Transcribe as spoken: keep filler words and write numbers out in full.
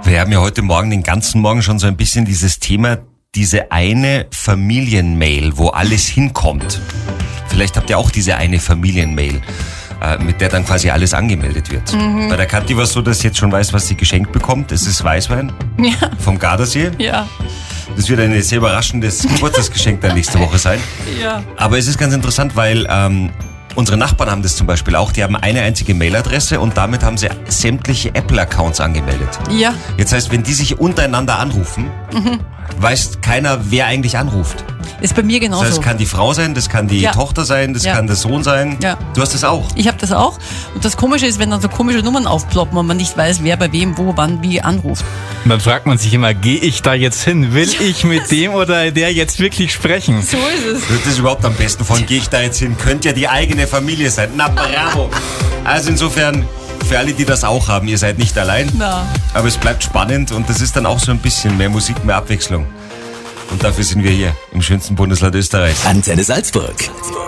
Wir haben ja heute Morgen, den ganzen Morgen schon so ein bisschen dieses Thema, diese eine Familienmail, wo alles hinkommt. Vielleicht habt ihr auch diese eine Familienmail, äh, mit der dann quasi alles angemeldet wird. Mhm. Bei der Kathi war es so, dass sie jetzt schon weiß, was sie geschenkt bekommt. Es ist Weißwein Ja. vom Gardasee. Ja. Das wird ein sehr überraschendes Geburtstagsgeschenk dann nächste Woche sein. Ja. Aber es ist ganz interessant, weil ähm, unsere Nachbarn haben das zum Beispiel auch. Die haben eine einzige Mailadresse und damit haben sie sämtliche Apple-Accounts angemeldet. Ja. Jetzt heißt, wenn die sich untereinander anrufen, mhm. weiß keiner, wer eigentlich anruft. Ist bei mir genauso. Das heißt, es kann die Frau sein, das kann die Ja. Tochter sein, das Ja. kann der Sohn sein. Ja. Du hast das auch. Ich habe das auch. Und das Komische ist, wenn dann so komische Nummern aufploppen und man nicht weiß, wer bei wem, wo, wann, wie anruft. Und dann fragt man sich immer, gehe ich da jetzt hin? Will ich mit dem oder der jetzt wirklich sprechen? So ist es. Das ist überhaupt am besten. Von gehe ich da jetzt hin? Könnte ja die eigene Familie sein. Na bravo. Also insofern, für alle, die das auch haben, ihr seid nicht allein. Na. Aber es bleibt spannend und das ist dann auch so ein bisschen mehr Musik, mehr Abwechslung. Und dafür sind wir hier im schönsten Bundesland Österreichs. Antenne Salzburg.